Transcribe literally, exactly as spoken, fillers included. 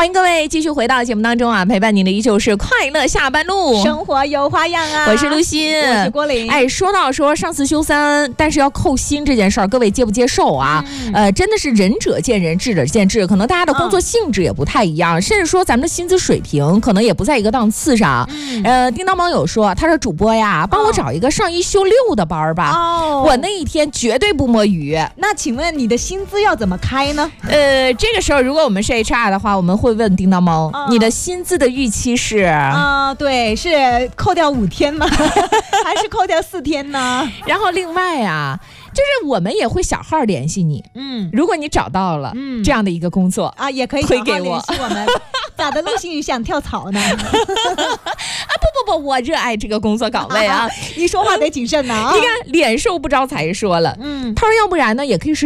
欢迎各位继续回到节目当中啊，陪伴您的依旧是快乐下班路， 生活有花样啊！ 我是陆欣， 我是郭玲。 哎，说到说上次休三，但是要扣薪这件事儿，各位接不接受啊？嗯、呃，真的是仁者见仁，智者见智，可能大家的工作性质也不太一样，嗯、甚至说咱们的薪资水平可能也不在一个档次上。嗯、呃，叮当网友说，他说主播呀，帮我找一个上一休六的班吧，哦、我那一天绝对不摸鱼。 那请问你的薪资要怎么开呢？ 呃，这个时候如果我们是 H R 的话，我们会问叮当猫，哦、你的薪资的预期是？ 啊、呃，对，是扣掉五天吗？还是扣掉四天呢？ 然后另外啊，就是我们也会小号联系你，嗯，如果你找到了这样的一个工作、 嗯、啊，也可以推给我联系我们。咋的，陆星宇想跳槽呢？啊不不不，我热爱这个工作岗位啊！ 你说话得谨慎呢、啊。 你看脸瘦不招财说了，嗯，他说要不然呢，也可以是。